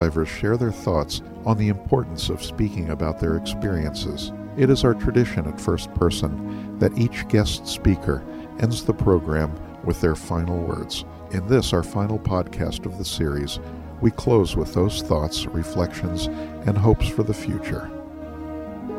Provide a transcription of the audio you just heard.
survivors share their thoughts on the importance of speaking about their experiences. It is our tradition at First Person that each guest speaker ends the program with their final words. In this, our final podcast of the series, we close with those thoughts, reflections, and hopes for the future.